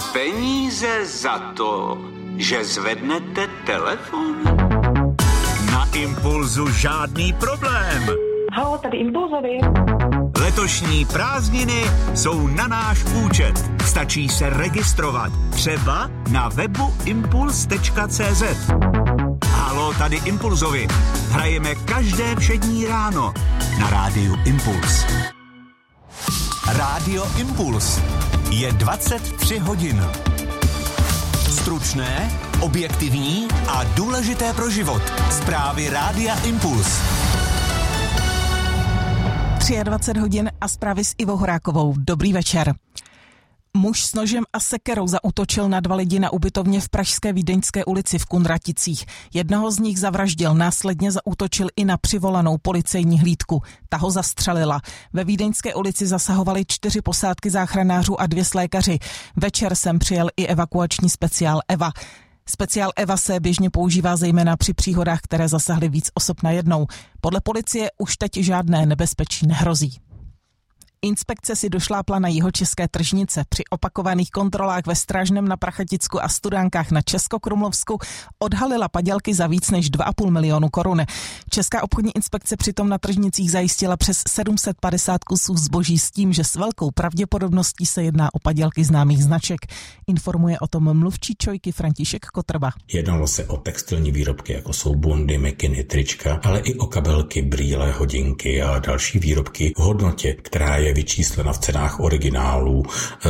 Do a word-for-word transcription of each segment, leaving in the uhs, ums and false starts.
Peníze za to, že zvednete telefon? Na Impulzu žádný problém. Halo, tady Impulzovi. Letošní prázdniny jsou na náš účet. Stačí se registrovat. Třeba na webu impuls tečka cé zet. Halo, tady Impulzovi. Hrajeme každé všední ráno na rádiu Impuls. Rádio Impuls. Je dvacet tři hodin. Stručné, objektivní a důležité pro život. Zprávy Rádia Impuls. dvacet tři hodin a zprávy s Ivou Horákovou. Dobrý večer. Muž s nožem a sekerou zaútočil na dva lidi na ubytovně v pražské Vídeňské ulici v Kunraticích. Jednoho z nich zavraždil, následně zaútočil i na přivolanou policejní hlídku. Ta ho zastřelila. Ve Vídeňské ulici zasahovali čtyři posádky záchranářů a dvě s lékaři. Večer sem přijel i evakuační speciál Eva. Speciál Eva se běžně používá zejména při příhodách, které zasahly víc osob najednou. Podle policie už teď žádné nebezpečí nehrozí. Inspekce si došlápla na jihočeské tržnice. Při opakovaných kontrolách ve Strážném na Prachaticku a Studánkách na Českokrumlovsku odhalila padělky za víc než dva a půl milionu korun. Česká obchodní inspekce přitom na tržnicích zajistila přes sedm set padesát kusů zboží s tím, že s velkou pravděpodobností se jedná o padělky známých značek. Informuje o tom mluvčí ČOIky František Kotrba. Jednalo se o textilní výrobky, jako jsou bundy, mikiny, trička, ale i o kabelky, brýle, hodinky a další výrobky v hodnotě, která je vyčíslena v cenách originálů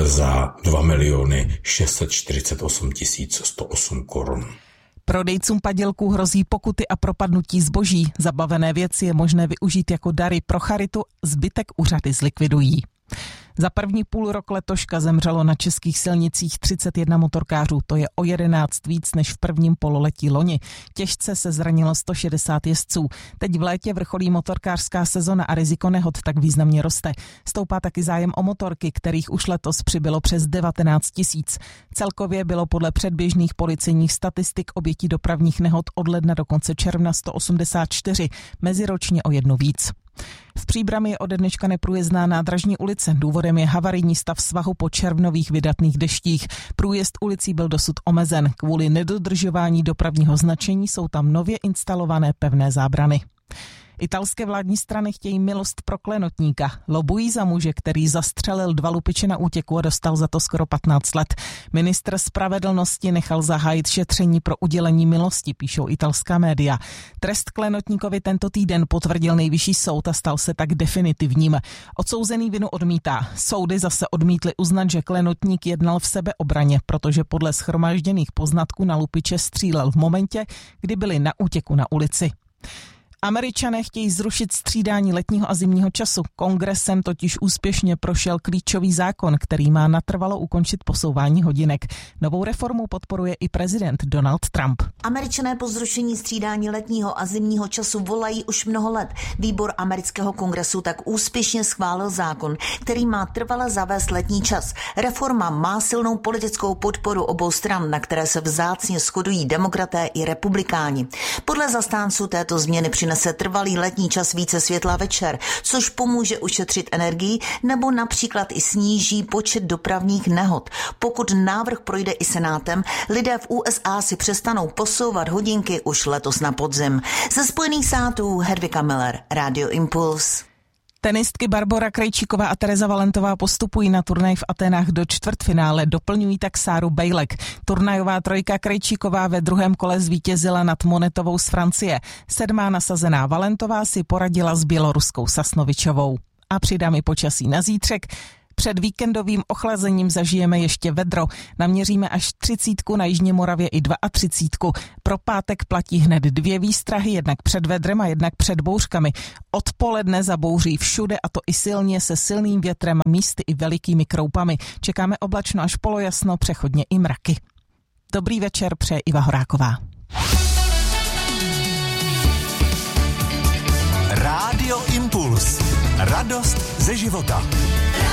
za dva miliony šest set čtyřicet osm tisíc sto osm korun. Prodejcům padělků hrozí pokuty a propadnutí zboží. Zabavené věci je možné využít jako dary pro charitu, zbytek úřady zlikvidují. Za první půl rok letoška zemřelo na českých silnicích třicet jedna motorkářů, to je o jedenáct víc než v prvním pololetí loni. Těžce se zranilo sto šedesát jezdců. Teď v létě vrcholí motorkářská sezona a riziko nehod tak významně roste. Stoupá taky zájem o motorky, kterých už letos přibylo přes devatenáct tisíc. Celkově bylo podle předběžných policejních statistik obětí dopravních nehod od ledna do konce června sto osmdesát čtyři, meziročně o jednu víc. V Příbrami je ode dneška neprůjezdná nádražní ulice. Důvodem je havarijní stav svahu po červnových vydatných deštích. Průjezd ulicí byl dosud omezen. Kvůli nedodržování dopravního značení jsou tam nově instalované pevné zábrany. Italské vládní strany chtějí milost pro klenotníka. Lobují za muže, který zastřelil dva lupiče na útěku a dostal za to skoro patnáct let. Ministr spravedlnosti nechal zahájit šetření pro udělení milosti, píšou italská média. Trest klenotníkovi tento týden potvrdil nejvyšší soud a stal se tak definitivním. Odsouzený vinu odmítá. Soudy zase odmítly uznat, že klenotník jednal v sebeobraně, protože podle shromážděných poznatků na lupiče střílel v momentě, kdy byli na útěku na ulici. Američané chtějí zrušit střídání letního a zimního času. Kongresem totiž úspěšně prošel klíčový zákon, který má natrvalo ukončit posouvání hodinek. Novou reformu podporuje i prezident Donald Trump. Američané po zrušení střídání letního a zimního času volají už mnoho let. Výbor amerického kongresu tak úspěšně schválil zákon, který má trvale zavést letní čas. Reforma má silnou politickou podporu obou stran, na které se vzácně shodují demokraté i republikáni. Podle zastánců této změny přinese trvalý letní čas více světla večer, což pomůže ušetřit energii nebo například i sníží počet dopravních nehod. Pokud návrh projde i senátem, lidé v U S A si přestanou posouvat hodinky už letos na podzim. Ze Spojených států Hedvika Miller, Radio Impuls. Tenistky Barbora Krejčíková a Tereza Valentová postupují na turnaj v Aténách do čtvrtfinále, doplňují tak Sáru Bejlek. Turnajová trojka Krejčíková ve druhém kole zvítězila nad Monetovou z Francie. Sedmá nasazená Valentová si poradila s běloruskou Sasnovičovou. A přidám i počasí na zítřek. Před víkendovým ochlazením zažijeme ještě vedro. Naměříme až třicítku, na jižní Moravě i třicítku. Pro pátek platí hned dvě výstrahy, jednak před vedrem a jednak před bouřkami. Odpoledne zabouří všude, a to i silně, se silným větrem, místy i velikými kroupami. Čekáme oblačno až polojasno, přechodně i mraky. Dobrý večer, přeje Iva Horáková. Rádio Impuls. Radost ze života.